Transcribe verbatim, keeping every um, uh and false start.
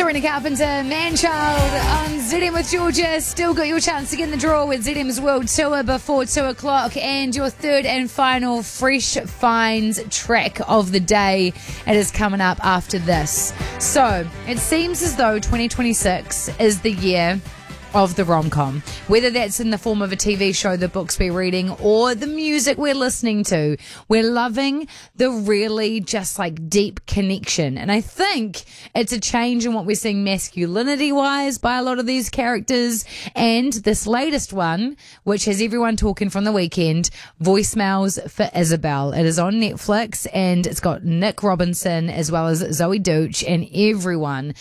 Serena Carpenter, Manchild on Z M with Georgia. Still got your chance to get in the draw with Z M's World Tour before two o'clock. And your third and final Fresh Finds track of the day. It is coming up after this. So, it seems as though twenty twenty-six is the year of the rom-com, whether that's in the form of a T V show, the books we're reading, or the music we're listening to. We're loving the really just like deep connection, and I think it's a change in what we're seeing masculinity-wise by a lot of these characters. And this latest one, which has everyone talking from the weekend, Voicemails for Isabel. It is on Netflix, and it's got Nick Robinson as well as Zoe Deutsch and everyone